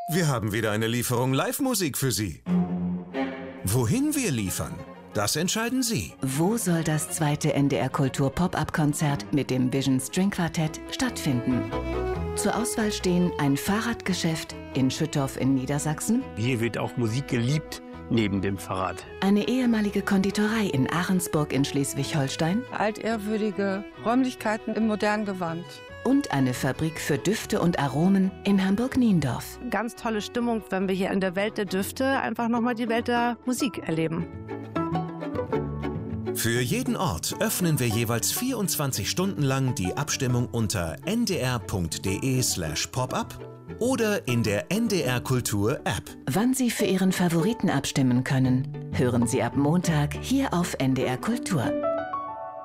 Wir haben wieder eine Lieferung Live-Musik für Sie. Wohin wir liefern, das entscheiden Sie. Wo soll das zweite NDR Kultur Pop-Up-Konzert mit dem Vision String Quartett stattfinden? Zur Auswahl stehen ein Fahrradgeschäft in Schüttorf in Niedersachsen. Hier wird auch Musik geliebt, neben dem Fahrrad. Eine ehemalige Konditorei in Ahrensburg in Schleswig-Holstein. Altehrwürdige Räumlichkeiten im modernen Gewand. Und eine Fabrik für Düfte und Aromen in Hamburg-Niendorf. Ganz tolle Stimmung, wenn wir hier in der Welt der Düfte einfach nochmal die Welt der Musik erleben. Für jeden Ort öffnen wir jeweils 24 Stunden lang die Abstimmung unter ndr.de/popup oder in der NDR Kultur App. Wann Sie für Ihren Favoriten abstimmen können, hören Sie ab Montag hier auf NDR Kultur.